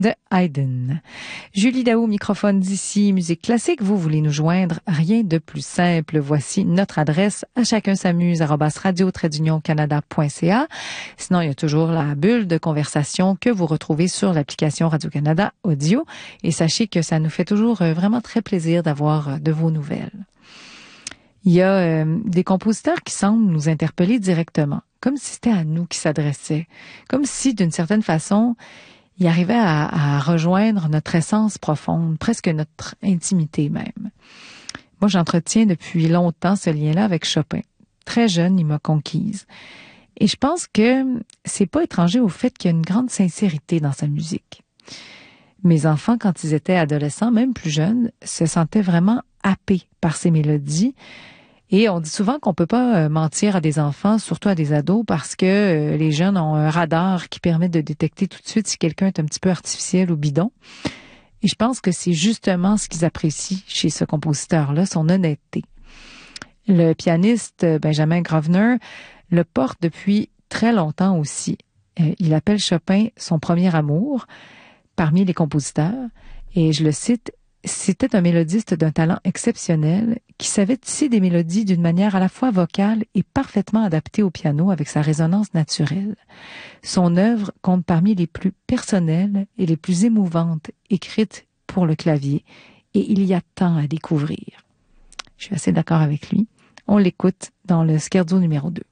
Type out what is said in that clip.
de Haydn. Julie Daou, microphone d'ici, musique classique. Vous voulez nous joindre? Rien de plus simple. Voici notre adresse à chacun s'amuse @radio-canada.ca. Sinon, il y a toujours la bulle de conversation que vous retrouvez sur l'application Radio-Canada Audio. Et sachez que ça nous fait toujours vraiment très plaisir d'avoir de vos nouvelles. Il y a des compositeurs qui semblent nous interpeller directement, comme si c'était à nous qu'ils s'adressaient, comme si, d'une certaine façon, il arrivait à rejoindre notre essence profonde, presque notre intimité même. Moi, j'entretiens depuis longtemps ce lien-là avec Chopin. Très jeune, il m'a conquise. Et je pense que c'est pas étranger au fait qu'il y a une grande sincérité dans sa musique. Mes enfants, quand ils étaient adolescents, même plus jeunes, se sentaient vraiment happés par ses mélodies. Et on dit souvent qu'on peut pas mentir à des enfants, surtout à des ados, parce que les jeunes ont un radar qui permet de détecter tout de suite si quelqu'un est un petit peu artificiel ou bidon. Et je pense que c'est justement ce qu'ils apprécient chez ce compositeur-là, son honnêteté. Le pianiste Benjamin Grosvenor le porte depuis très longtemps aussi. Il appelle Chopin son premier amour parmi les compositeurs. Et je le cite, c'était un mélodiste d'un talent exceptionnel qui savait tisser des mélodies d'une manière à la fois vocale et parfaitement adaptée au piano avec sa résonance naturelle. Son œuvre compte parmi les plus personnelles et les plus émouvantes écrites pour le clavier et il y a tant à découvrir. Je suis assez d'accord avec lui. On l'écoute dans le Scherzo numéro 2.